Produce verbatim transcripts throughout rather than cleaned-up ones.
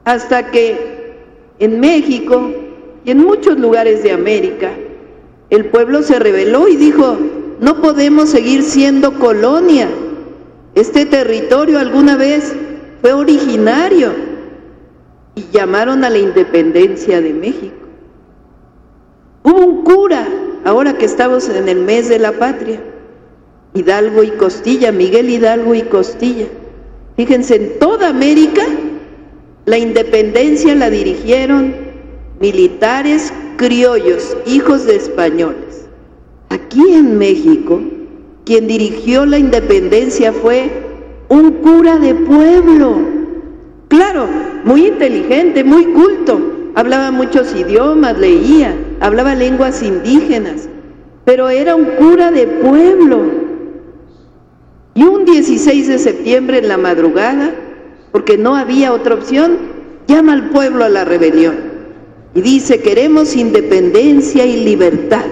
hasta que en México y en muchos lugares de América el pueblo se rebeló y dijo: no podemos seguir siendo colonia. Este territorio alguna vez fue originario, y llamaron a la independencia de México. Hubo un cura, ahora que estamos en el mes de la patria, Hidalgo y Costilla, Miguel Hidalgo y Costilla. Fíjense, en toda América la independencia la dirigieron militares criollos, hijos de españoles. Aquí en México, quien dirigió la independencia fue un cura de pueblo. Claro, muy inteligente, muy culto, hablaba muchos idiomas, leía, hablaba lenguas indígenas, pero era un cura de pueblo. Y un dieciséis de septiembre en la madrugada, porque no había otra opción, llama al pueblo a la rebelión y dice: queremos independencia y libertad.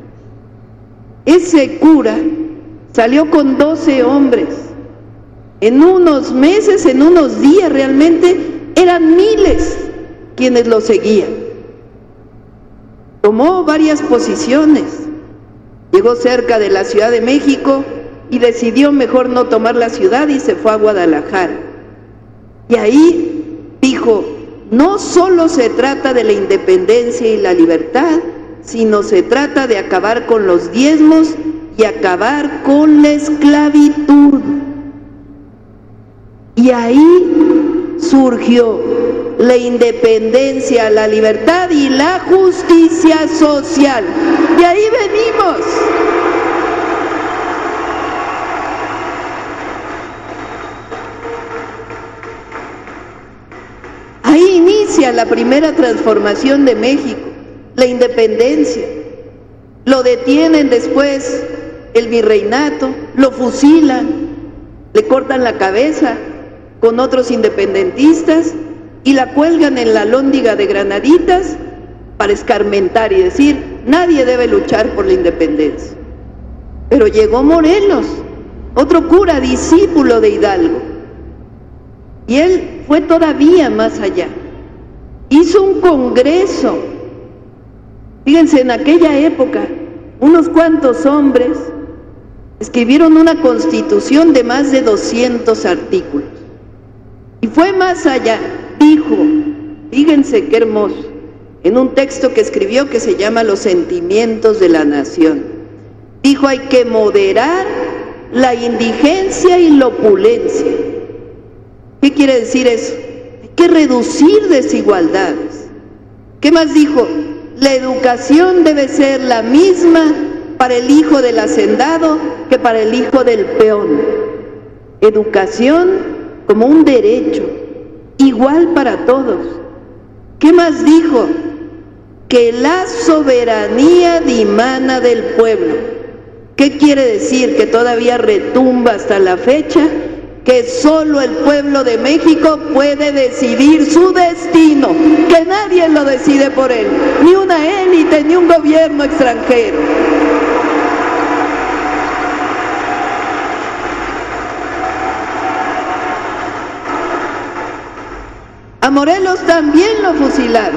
Ese cura salió con doce hombres. En unos meses, en unos días, realmente eran miles quienes lo seguían. Tomó varias posiciones, llegó cerca de la Ciudad de México y decidió mejor no tomar la ciudad y se fue a Guadalajara. Y ahí dijo: no solo se trata de la independencia y la libertad, sino se trata de acabar con los diezmos y acabar con la esclavitud. Y ahí surgió la independencia, la libertad y la justicia social. De ahí venimos. Ahí inicia la primera transformación de México, la independencia. Lo detienen después el virreinato, lo fusilan, le cortan la cabeza con otros independentistas y la cuelgan en la Lóndiga de Granaditas para escarmentar y decir: nadie debe luchar por la independencia. Pero llegó Morelos, otro cura discípulo de Hidalgo, y él fue todavía más allá. Hizo un congreso. Fíjense, en aquella época, unos cuantos hombres escribieron una constitución de más de doscientos artículos. Y fue más allá, dijo, fíjense qué hermoso, en un texto que escribió que se llama Los sentimientos de la nación. Dijo: hay que moderar la indigencia y la opulencia. ¿Qué quiere decir eso? Hay que reducir desigualdades. ¿Qué más dijo? La educación debe ser la misma para el hijo del hacendado que para el hijo del peón. Educación como un derecho, igual para todos. ¿Qué más dijo? Que la soberanía dimana del pueblo. ¿Qué quiere decir? Que todavía retumba hasta la fecha, que solo el pueblo de México puede decidir su destino, que nadie lo decide por él, ni una élite, ni un gobierno extranjero. A Morelos también lo fusilaron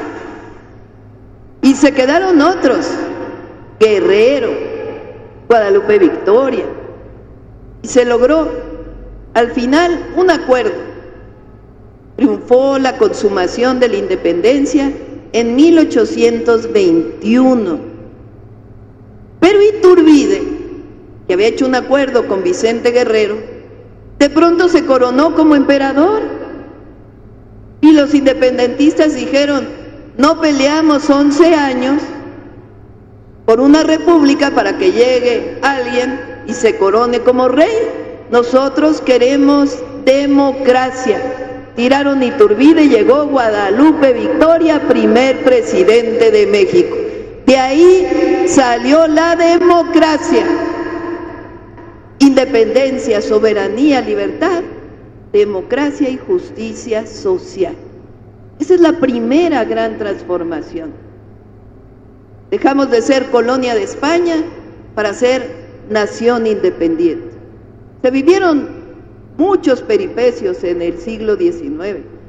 y se quedaron otros: Guerrero, Guadalupe Victoria, y se logró al final un acuerdo. Triunfó la consumación de la independencia en mil ochocientos veintiuno. Pero Iturbide, que había hecho un acuerdo con Vicente Guerrero, de pronto se coronó como emperador. Y los independentistas dijeron: no peleamos once años por una república para que llegue alguien y se corone como rey. Nosotros queremos democracia. Tiraron Iturbide y llegó Guadalupe Victoria, primer presidente de México. De ahí salió la democracia. Independencia, soberanía, libertad, democracia y justicia social. Esa es la primera gran transformación. Dejamos de ser colonia de España para ser nación independiente. Se vivieron muchos peripecios en el siglo diecinueve.